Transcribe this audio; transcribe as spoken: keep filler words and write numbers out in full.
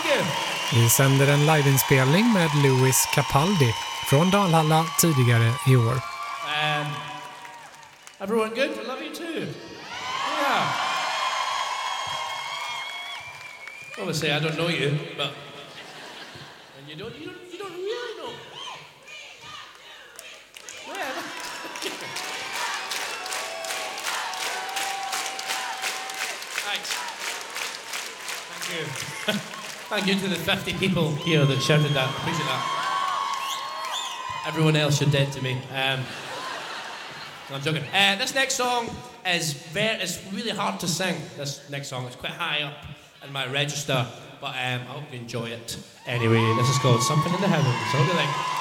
you. Vi sänder en liveinspelning med Louis Capaldi från Dalhalla tidigare i år. Um, everyone good? I love you too. Yeah. Obviously, I don't know you, but and you don't, you don't, you don't really know. Yeah. Thanks. Thank you. Thank you to the fifty people here that shouted that. Appreciate that. Everyone else, you're dead to me. Um, I'm joking. Uh, this next song is very, it's really hard to sing. This next song, it's quite high up in my register, but um, I hope you enjoy it. Anyway, this is called Something in the Heavens. What do you think?